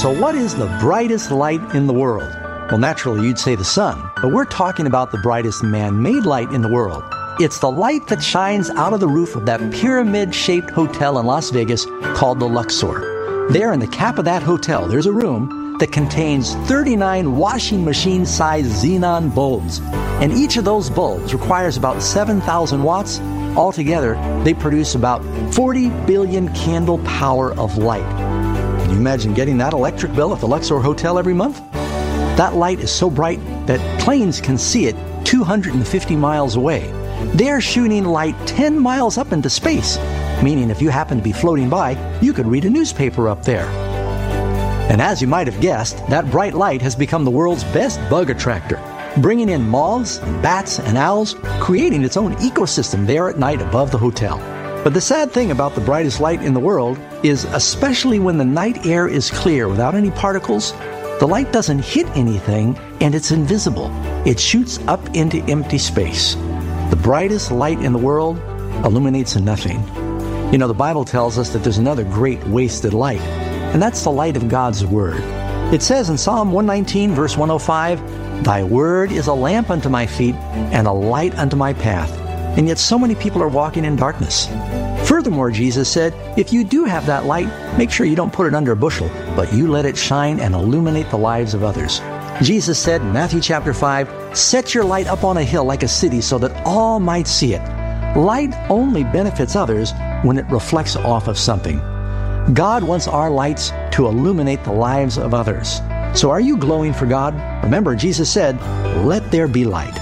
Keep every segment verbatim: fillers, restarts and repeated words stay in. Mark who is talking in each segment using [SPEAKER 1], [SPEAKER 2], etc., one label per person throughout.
[SPEAKER 1] So what is the brightest light in the world? Well, naturally, you'd say the sun, but we're talking about the brightest man-made light in the world. It's the light that shines out of the roof of that pyramid-shaped hotel in Las Vegas called the Luxor. There in the cap of that hotel, there's a room that contains thirty-nine washing machine-sized xenon bulbs. And each of those bulbs requires about seven thousand watts. Altogether, they produce about forty billion candle power of light. Can you imagine getting that electric bill at the Luxor Hotel every month? That light is so bright that planes can see it two hundred fifty miles away. They're shooting light ten miles up into space, meaning if you happen to be floating by, you could read a newspaper up there. And as you might have guessed, that bright light has become the world's best bug attractor, bringing in moths, and bats, and owls, creating its own ecosystem there at night above the hotel. But the sad thing about the brightest light in the world is, especially when the night air is clear without any particles, the light doesn't hit anything and it's invisible. It shoots up into empty space. The brightest light in the world illuminates nothing. You know, the Bible tells us that there's another great wasted light, and that's the light of God's Word. It says in Psalm one nineteen, verse one oh five, "Thy word is a lamp unto my feet and a light unto my path." And yet so many people are walking in darkness. Furthermore, Jesus said, if you do have that light, make sure you don't put it under a bushel, but you let it shine and illuminate the lives of others. Jesus said in Matthew chapter five, "Set your light up on a hill like a city so that all might see it." Light only benefits others when it reflects off of something. God wants our lights to illuminate the lives of others. So are you glowing for God? Remember, Jesus said, "Let there be light."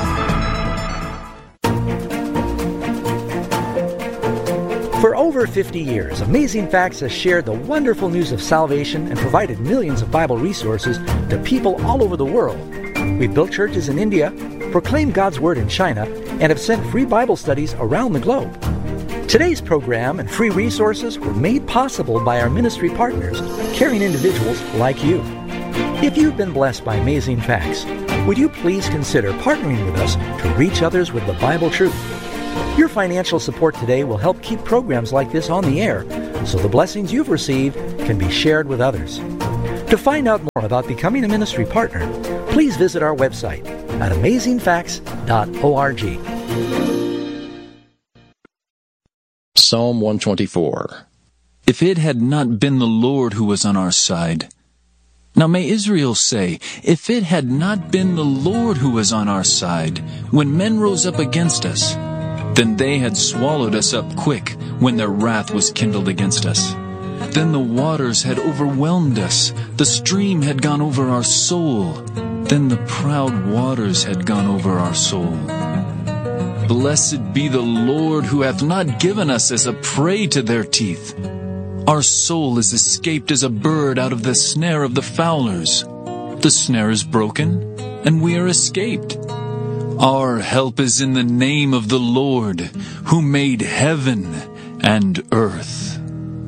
[SPEAKER 1] For over fifty years, Amazing Facts has shared the wonderful news of salvation and provided millions of Bible resources to people all over the world. We've built churches in India, proclaimed God's Word in China, and have sent free Bible studies around the globe. Today's program and free resources were made possible by our ministry partners, caring individuals like you. If you've been blessed by Amazing Facts, would you please consider partnering with us to reach others with the Bible truth? Your financial support today will help keep programs like this on the air, so the blessings you've received can be shared with others. To find out more about becoming a ministry partner, please visit our website at amazing facts dot org.
[SPEAKER 2] Psalm one twenty-four.
[SPEAKER 3] If it had not been the Lord who was on our side. Now may Israel say, if it had not been the Lord who was on our side, when men rose up against us, then they had swallowed us up quick when their wrath was kindled against us. Then the waters had overwhelmed us, the stream had gone over our soul, then the proud waters had gone over our soul. Blessed be the Lord who hath not given us as a prey to their teeth. Our soul is escaped as a bird out of the snare of the fowlers. The snare is broken, and we are escaped. Our help is in the name of the Lord, who made heaven and earth.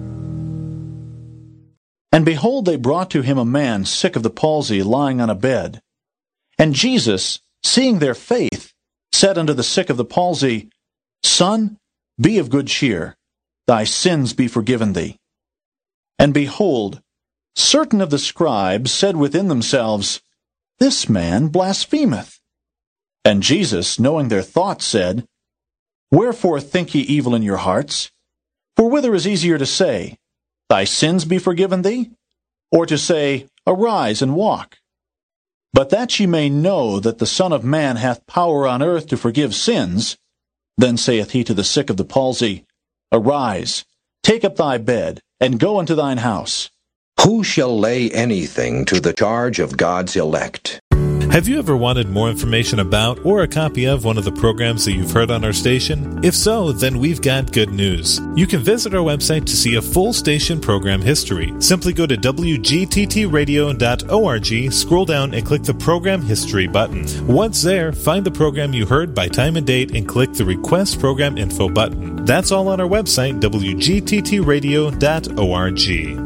[SPEAKER 4] And behold, they brought to him a man sick of the palsy, lying on a bed. And Jesus, seeing their faith, said unto the sick of the palsy, Son, be of good cheer, thy sins be forgiven thee. And behold, certain of the scribes said within themselves, This man blasphemeth. And Jesus, knowing their thoughts, said, Wherefore think ye evil in your hearts? For whither is easier to say, Thy sins be forgiven thee? Or to say, Arise and walk? But that ye may know that the Son of Man hath power on earth to forgive sins, then saith he to the sick of the palsy, Arise, take up thy bed, and go unto thine house.
[SPEAKER 5] Who shall lay anything to the charge of God's elect?
[SPEAKER 6] Have you ever wanted more information about or a copy of one of the programs that you've heard on our station? If so, then we've got good news. You can visit our website to see a full station program history. Simply go to w g t t radio dot org, scroll down and click the Program History button. Once there, find the program you heard by time and date and click the Request Program Info button. That's all on our website, w g t t radio dot org.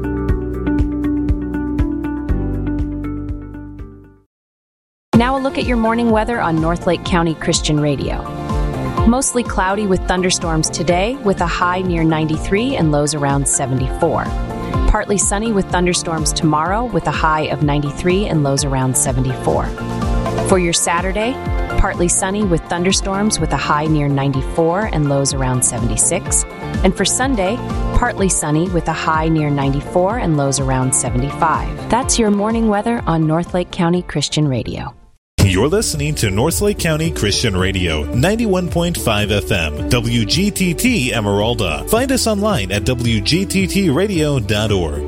[SPEAKER 7] Now a look at your morning weather on Northlake County Christian Radio. Mostly cloudy with thunderstorms today, with a high near ninety-three and lows around seventy-four. partly sunny with thunderstorms tomorrow with a high of ninety-three and lows around seventy-four. For your Saturday, partly sunny with thunderstorms with a high near ninety-four and lows around seventy-six. And for Sunday, partly sunny with a high near ninety-four and lows around seventy-five. That's your morning weather on Northlake County Christian Radio.
[SPEAKER 6] You're listening to Northlake County Christian Radio, ninety-one point five F M, W G T T Emeralda. Find us online at W G T T radio dot org.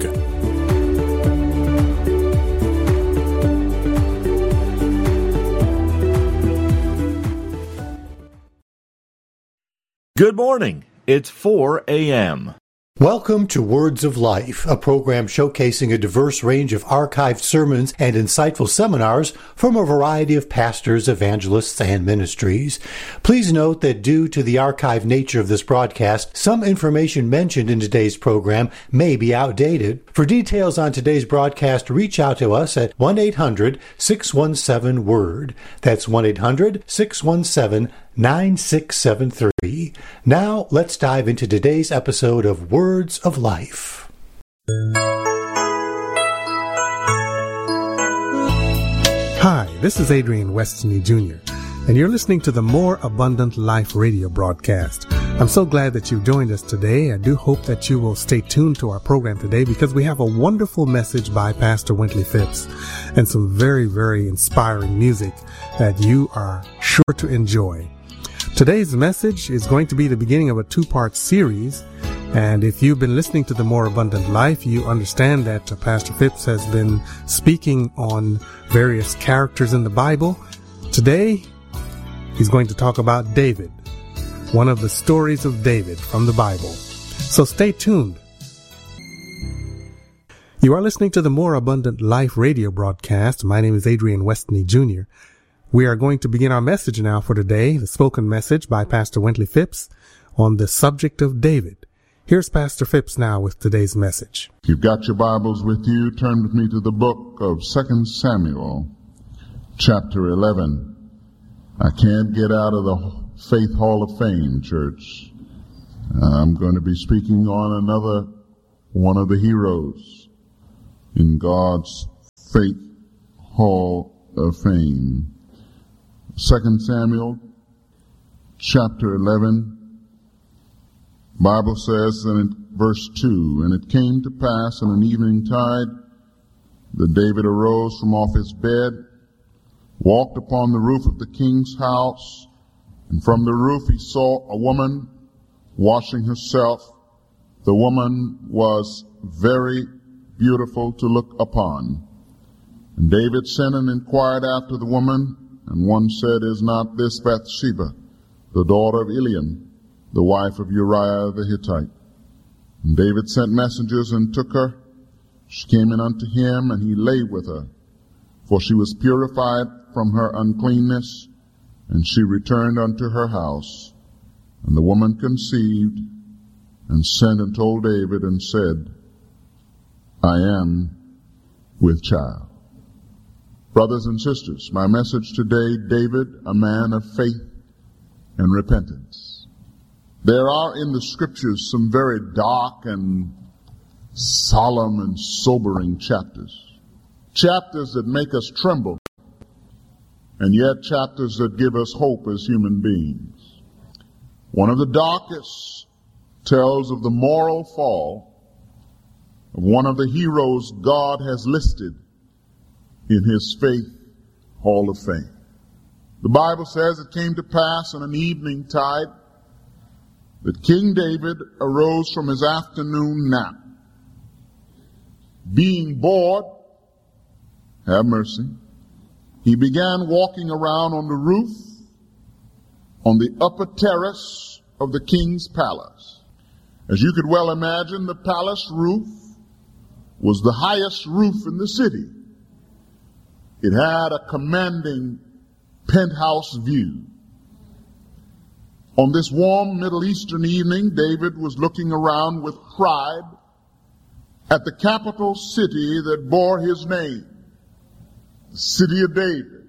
[SPEAKER 8] Good morning. It's four a.m.
[SPEAKER 9] Welcome to Words of Life, a program showcasing a diverse range of archived sermons and insightful seminars from a variety of pastors, evangelists, and ministries. Please note that due to the archived nature of this broadcast, some information mentioned in today's program may be outdated. For details on today's broadcast, reach out to us at one eight hundred six one seven word. That's one eight hundred six one seven nine six seven three. Now, let's dive into today's episode of Words of Life.
[SPEAKER 10] Hi, this is Adrian Westney Junior, and you're listening to the More Abundant Life radio broadcast. I'm so glad that you joined us today. I do hope that you will stay tuned to our program today because we have a wonderful message by Pastor Wintley Phipps and some very, very inspiring music that you are sure to enjoy. Today's message is going to be the beginning of a two-part series, and if you've been listening to The More Abundant Life, you understand that uh, Pastor Phipps has been speaking on various characters in the Bible. Today, he's going to talk about David, one of the stories of David from the Bible. So stay tuned. You are listening to The More Abundant Life radio broadcast. My name is Adrian Westney Junior We are going to begin our message now for today, the spoken message by Pastor Wintley Phipps on the subject of David. Here's Pastor Phipps now with today's message.
[SPEAKER 11] If you've got your Bibles with you, turn with me to the book of Second Samuel, chapter eleven. I can't get out of the Faith Hall of Fame, church. I'm going to be speaking on another one of the heroes in God's Faith Hall of Fame. Second Samuel, chapter eleven, Bible says in verse two, "And it came to pass in an evening tide that David arose from off his bed, walked upon the roof of the king's house, and from the roof he saw a woman washing herself. The woman was very beautiful to look upon. And David sent and inquired after the woman, and one said, Is not this Bathsheba, the daughter of Eliam, the wife of Uriah the Hittite? And David sent messengers and took her. She came in unto him, and he lay with her, for she was purified from her uncleanness, and she returned unto her house. And the woman conceived, and sent and told David, and said, I am with child." Brothers and sisters, my message today, David, a man of faith and repentance. There are in the scriptures some very dark and solemn and sobering chapters. Chapters that make us tremble, and yet chapters that give us hope as human beings. One of the darkest tells of the moral fall of one of the heroes God has listed in his Faith Hall of Fame. The Bible says it came to pass in an evening tide that King David arose from his afternoon nap. Being bored, have mercy, he began walking around on the roof, on the upper terrace of the king's palace. As you could well imagine, the palace roof was the highest roof in the city. It had a commanding penthouse view. On this warm Middle Eastern evening, David was looking around with pride at the capital city that bore his name, the city of David.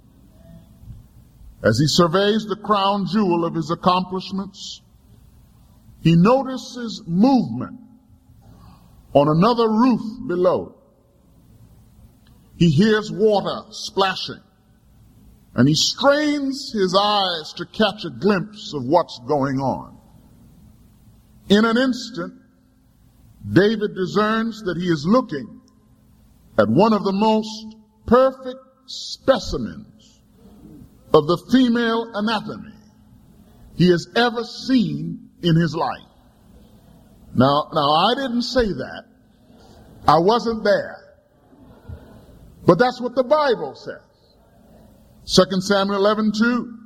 [SPEAKER 11] As he surveys the crown jewel of his accomplishments, he notices movement on another roof below. He hears water splashing, and he strains his eyes to catch a glimpse of what's going on. In an instant, David discerns that he is looking at one of the most perfect specimens of the female anatomy he has ever seen in his life. Now, now I didn't say that. I wasn't there. But that's what the Bible says. Second Samuel eleven two.